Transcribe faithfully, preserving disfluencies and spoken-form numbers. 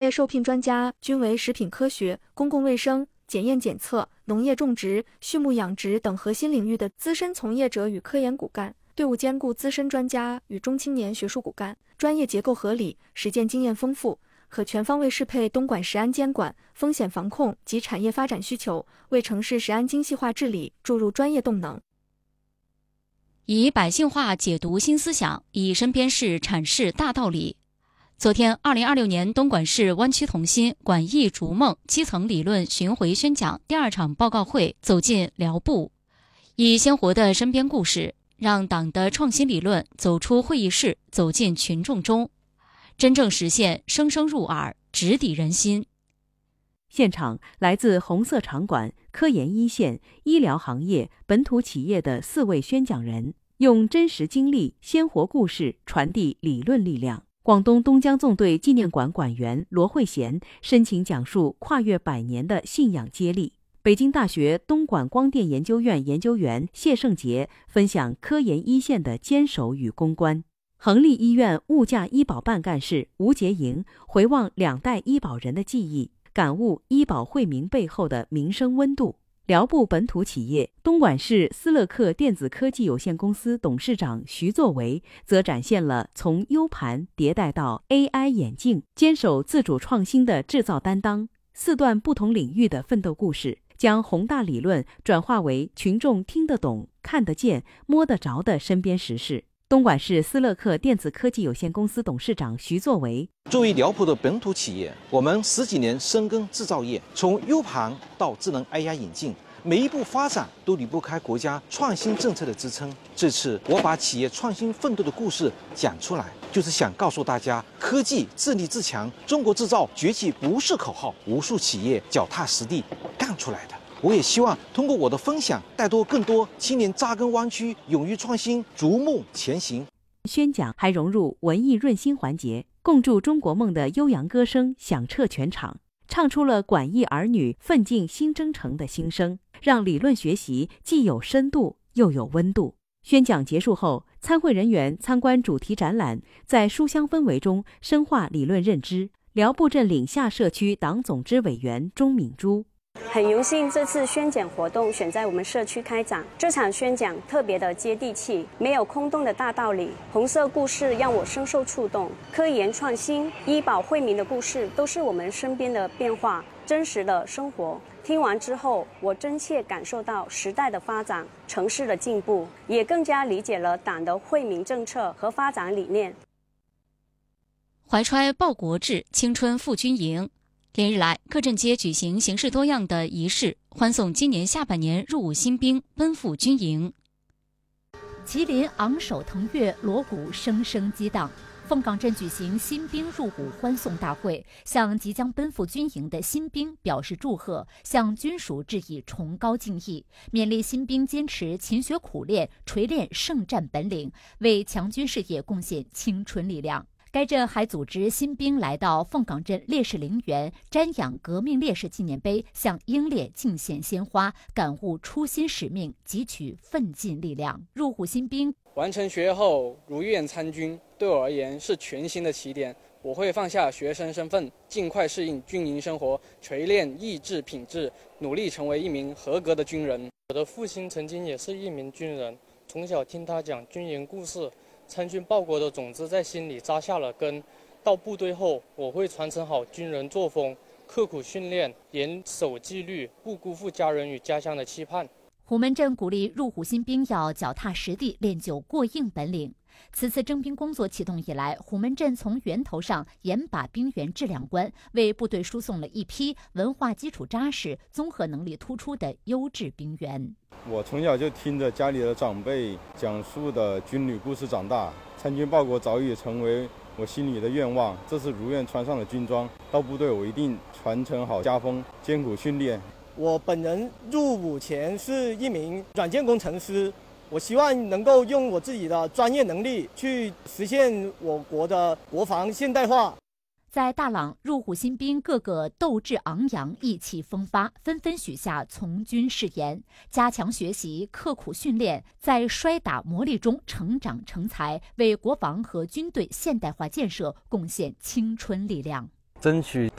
业受聘专家均为食品科学、公共卫生、检验检测、农业种植、畜牧养殖等核心领域的资深从业者与科研骨干，队伍兼顾资深专家与中青年学术骨干，专业结构合理，实践经验丰富，可全方位适配东莞食安监管、风险防控及产业发展需求，为城市食安精细化治理注入专业动能。 以百姓话解读新思想，以身边事阐释大道理。昨天，二零二六年东莞市湾区同心管疫逐梦基层理论巡回宣讲第二场报告会走进寮部，以鲜活的身边故事，让党的创新理论走出会议室，走进群众中，真正实现声声入耳，直抵人心。 现场来自红色场馆、科研一线、医疗行业、本土企业的四位宣讲人，用真实经历、鲜活故事传递理论力量。广东东江纵队纪念馆馆员罗慧贤深情讲述跨越百年的信仰接力。北京大学东莞光电研究院研究员谢胜杰分享科研一线的坚守与攻关。恒利医院物价医保办干事吴洁莹回望两代医保人的记忆，感悟医保惠民背后的民生温度。寮部本土企业东莞市斯乐克电子科技有限公司董事长徐作为则展现了从 U 盘迭代到 A I 眼镜，坚守自主创新的制造担当，四段不同领域的奋斗故事，将宏大理论转化为群众听得懂、看得见、摸得着的身边实事。东莞市斯乐克电子科技有限公司董事长徐作为： 作为寮部的本土企业，我们十几年深耕制造业，从 U 盘到智能 A I 眼镜，每一步发展都离不开国家创新政策的支撑。这次我把企业创新奋斗的故事讲出来，就是想告诉大家，科技自立自强，中国制造崛起不是口号，无数企业脚踏实地干出来的。我也希望通过我的分享，带动更多青年扎根湾区，勇于创新，逐梦前行。 宣讲还融入文艺润心环节，共筑中国梦的悠扬歌声响彻全场，唱出了管艺儿女奋进新征程的心声，让理论学习既有深度又有温度。宣讲结束后，参会人员参观主题展览，在书香氛围中深化理论认知。寮部镇岭下社区党总支委员钟敏珠： 很荣幸这次宣讲活动选在我们社区开展，这场宣讲特别的接地气，没有空洞的大道理，红色故事让我深受触动。科研创新、医保惠民的故事都是我们身边的变化，真实的生活。听完之后，我真切感受到时代的发展、城市的进步，也更加理解了党的惠民政策和发展理念。 怀揣报国志，青春赴军营。连日来，各镇街举行形式多样的仪式，欢送今年下半年入伍新兵奔赴军营。 麒麟昂首腾跃，锣鼓声声激荡。凤岗镇举行新兵入伍欢送大会，向即将奔赴军营的新兵表示祝贺，向军属致以崇高敬意，勉励新兵坚持勤学苦练，锤炼胜战本领，为强军事业贡献青春力量。该镇还组织新兵来到凤岗镇烈士陵园瞻仰革命烈士纪念碑，向英烈敬献鲜花，感悟初心使命，汲取奋进力量。入伍新兵完成学业后如愿参军，对我而言是全新的起点。我会放下学生身份，尽快适应军营生活，锤炼意志品质，努力成为一名合格的军人。 我的父亲曾经也是一名军人，从小听他讲军营故事，参军报国的种子在心里扎下了根。到部队后，我会传承好军人作风，刻苦训练，严守纪律，不辜负家人与家乡的期盼。 虎门镇鼓励入伍新兵要脚踏实地，练就过硬本领。此次征兵工作启动以来，虎门镇从源头上严把兵员质量关，为部队输送了一批文化基础扎实、综合能力突出的优质兵员。 我从小就听着家里的长辈讲述的军旅故事长大，参军报国早已成为我心里的愿望。这次如愿穿上了军装，到部队我一定传承好家风，艰苦训练。 我本人入伍前是一名软件工程师，我希望能够用我自己的专业能力去实现我国的国防现代化。 在大朗，入伍新兵个个斗志昂扬，意气风发，纷纷许下从军誓言，加强学习，刻苦训练，在摔打磨砺中成长成才，为国防和军队现代化建设贡献青春力量。 争取